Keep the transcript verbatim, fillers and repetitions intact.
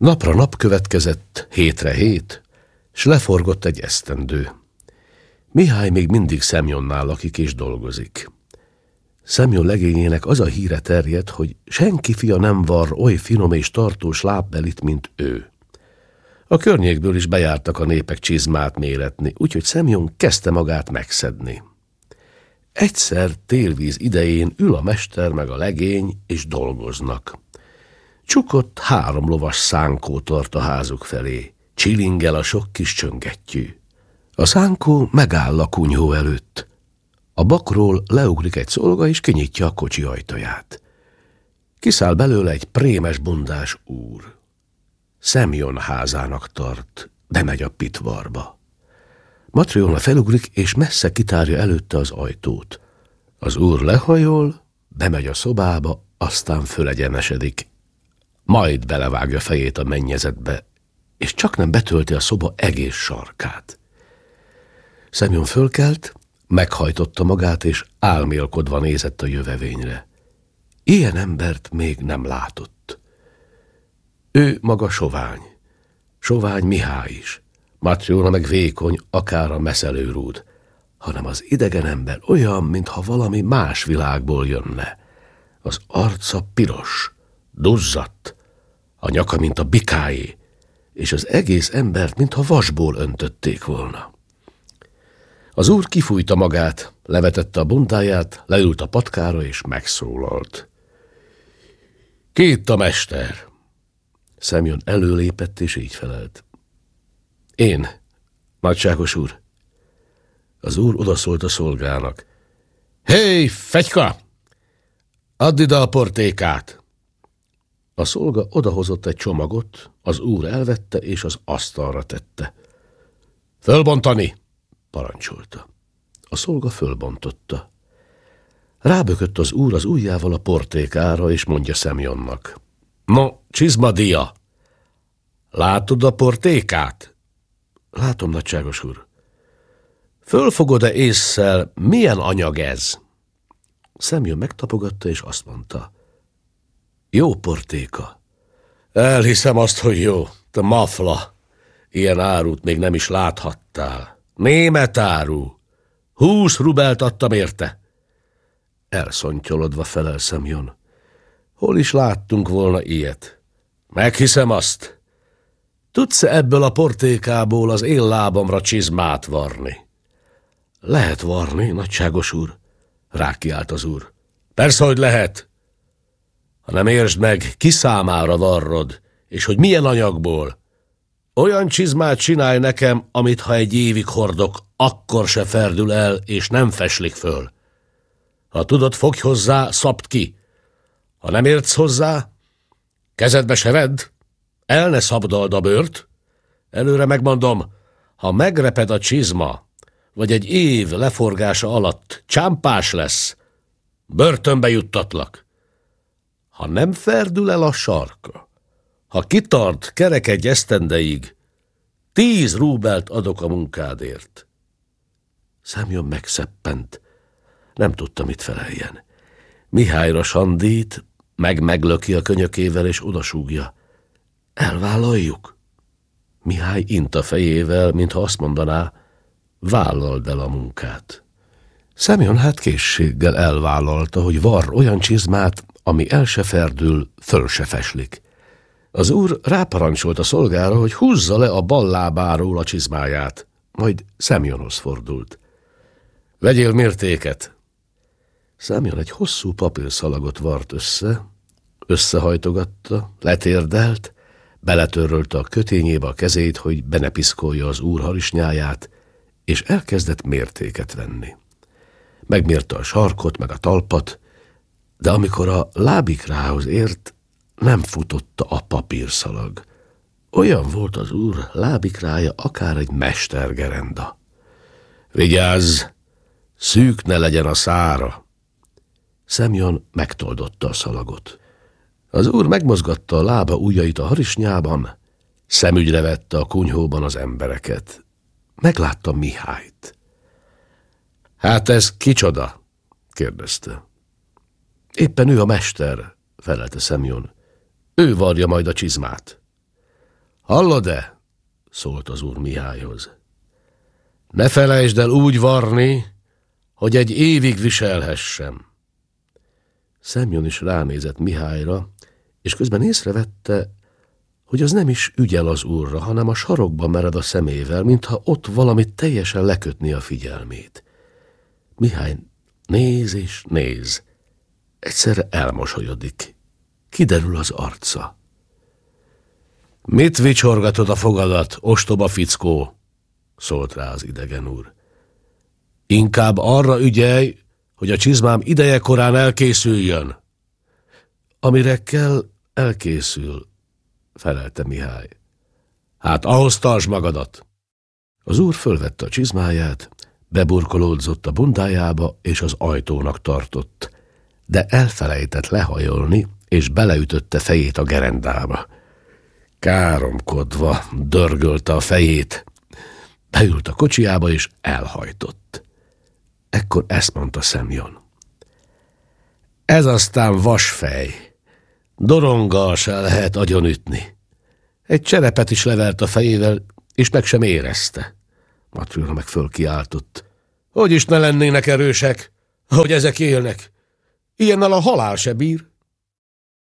Napra nap következett, hétre hét, s leforgott egy esztendő. Mihály még mindig Szemjonnál lakik és dolgozik. Szemjon legényének az a híre terjedt, hogy senki fia nem varr oly finom és tartós lábbelit, mint ő. A környékből is bejártak a népek csizmát méretni, úgyhogy Szemjon kezdte magát megszedni. Egyszer télvíz idején ül a mester meg a legény, és dolgoznak. Csukott három lovas szánkó tart a házuk felé, csilingel a sok kis csöngettyű. A szánkó megáll a kunyhó előtt. A bakról leugrik egy szolga, és kinyitja a kocsi ajtaját. Kiszáll belőle egy prémes bundás úr. Szemjon házának tart, bemegy a pitvarba. Matryona felugrik, és messze kitárja előtte az ajtót. Az úr lehajol, bemegy a szobába, aztán fölegyenesedik. Majd belevágja fejét a mennyezetbe, és csaknem betölti a szoba egész sarkát. Szemjon fölkelt, meghajtotta magát, és álmélkodva nézett a jövevényre. Ilyen embert még nem látott. Ő maga sovány, sovány Mihály is. Matryona meg vékony, akár a meszelőrúd, hanem az idegen ember olyan, mintha valami más világból jönne. Az arca piros, duzzadt, a nyaka, mint a bikáé, és az egész embert, mintha vasból öntötték volna. Az úr kifújta magát, levetette a bundáját, leült a patkára, és megszólalt. Ki itt a mester? Szemjon előlépett, és így felelt. Én, nagyságos úr. Az úr odaszólt a szolgának. Hé, fegyka! Add ide a portékát! A szolga odahozott egy csomagot, az úr elvette, és az asztalra tette. Fölbontani! Parancsolta. A szolga fölbontotta. Rábökött az úr az ujjával a portékára, és mondja Szemjonnak. No, csizmadia! Látod a portékát? Látom, nagyságos úr. Fölfogod-e ésszel, milyen anyag ez? Szemjon megtapogatta, és azt mondta. Jó portéka. Elhiszem azt, hogy jó. Te mafla. Ilyen árut még nem is láthattál. Német áru. Húsz rubelt adtam érte. Elszontyolodva felel Szemjon. Hol is láttunk volna ilyet? Meghiszem azt. Tudsz-e ebből a portékából az én lábamra csizmát varni? Lehet varni, nagyságos úr, rákiált az úr. Persze, hogy lehet. Ha nem értsd meg, ki számára varrod, és hogy milyen anyagból. Olyan csizmát csinálj nekem, amit ha egy évig hordok, akkor se ferdül el, és nem feslik föl. Ha tudod, fogj hozzá, szabd ki. Ha nem értsz hozzá, kezedbe se vedd, el ne szabdald a bőrt. Előre megmondom, ha megreped a csizma, vagy egy év leforgása alatt csámpás lesz, börtönbe juttatlak. Ha nem ferdül el a sarka, ha kitart kerek egy esztendeig, tíz rúbelt adok a munkádért. Szemjon megszeppent, nem tudta, mit feleljen. Mihályra sandít, meg meglöki a könyökével, és odasúgja. Elvállaljuk? Mihály int a fejével, mintha azt mondaná, vállald el a munkát. Szemjon hát készséggel elvállalta, hogy varr olyan csizmát, ami el se ferdül, föl se feslik. Az úr ráparancsolt a szolgára, hogy húzza le a bal lábáról a csizmáját, majd Szemjonhoz fordult. Vegyél mértéket! Szemjon egy hosszú papírszalagot vart össze, összehajtogatta, letérdelt, beletörölte a kötényébe a kezét, hogy be ne piszkolja az úr harisnyáját, és elkezdett mértéket venni. Megmérte a sarkot, meg a talpat, de amikor a lábikrához ért, nem futotta a papírszalag. Olyan volt az úr lábikrája, akár egy mestergerenda. Vigyázz, szűk ne legyen a szára! Szemjon megtoldotta a szalagot. Az úr megmozgatta a lába ujjait a harisnyában, szemügyre vette a kunyhóban az embereket. Meglátta Mihályt. Hát ez kicsoda? kérdezte. Éppen ő a mester, felelte Szemjon. Ő varja majd a csizmát. Hallod-e? Szólt az úr Mihályhoz. Ne felejtsd el úgy varni, hogy egy évig viselhessem. Szemjon is ránézett Mihályra, és közben észrevette, hogy az nem is ügyel az úrra, hanem a sarokba mered a szemével, mintha ott valamit teljesen lekötni a figyelmét. Mihály néz és néz. Egyszerre elmosolyodik. Kiderül az arca. Mit vicsorgatod a fogadat, ostoba fickó? Szólt rá az idegen úr. Inkább arra ügyelj, hogy a csizmám ideje korán elkészüljön. Amire kell, elkészül, felelte Mihály. Hát ahhoz tartsd magadat. Az úr fölvette a csizmáját, beburkolódzott a bundájába, és az ajtónak tartott, de elfelejtett lehajolni, és beleütötte fejét a gerendába. Káromkodva dörgölte a fejét, beült a kocsiába, és elhajtott. Ekkor ezt mondta Szemjon. Ez aztán vasfej, doronggal se lehet agyonütni. Egy cserepet is levert a fejével, és meg sem érezte. Matrilda meg fölkiáltott. Hogy is ne lennének erősek, hogy ezek élnek? Ilyennel a halál se bír.